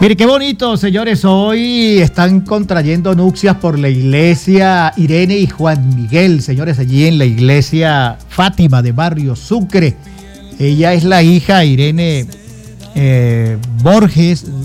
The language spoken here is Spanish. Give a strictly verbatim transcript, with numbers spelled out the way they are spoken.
Mire, qué bonito, señores. Hoy están contrayendo nupcias por la iglesia Irene y Juan Miguel, señores, allí en la iglesia Fátima de Barrio Sucre. Ella es la hija Irene eh, Borges,